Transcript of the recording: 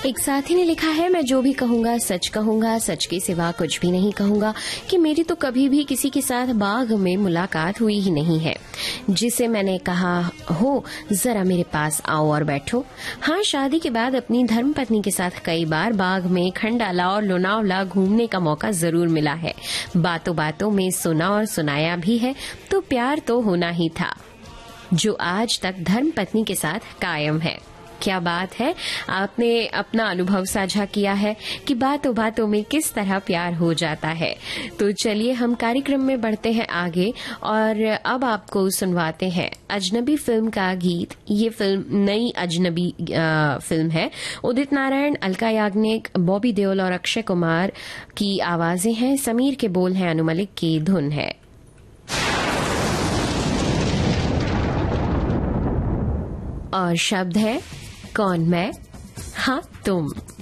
एक साथी ने लिखा है, मैं जो भी कहूंगा सच के सिवा कुछ भी नहीं कहूंगा कि मेरी तो कभी भी किसी के साथ बाग में मुलाकात हुई ही नहीं है जिसे मैंने कहा हो जरा मेरे पास आओ और बैठो। हाँ, शादी के बाद अपनी धर्मपत्नी के साथ कई बार बाग में खंडाला और लोनावला घूमने का मौका जरूर मिला है। बातों बातों में सुना और सुनाया भी है, तो प्यार तो होना ही था जो आज तक धर्मपत्नी के साथ कायम है। क्या बात है, आपने अपना अनुभव साझा किया है कि बातों बातों में किस तरह प्यार हो जाता है। तो चलिए हम कार्यक्रम में बढ़ते हैं आगे और अब आपको सुनवाते हैं अजनबी फिल्म का गीत। ये फिल्म नई अजनबी फिल्म है। उदित नारायण, अलका याग्निक, बॉबी देओल और अक्षय कुमार की आवाजें हैं। समीर के बोल हैं, अनु मलिक की धुन है और शब्द है कौन मैं हाँ तुम।